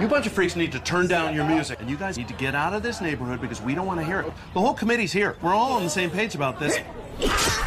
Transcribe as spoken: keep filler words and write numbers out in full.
You bunch of freaks need to turn down your music, and you guys need to get out of this neighborhood because we don't want to hear it. The whole committee's here. We're all on the same page about this.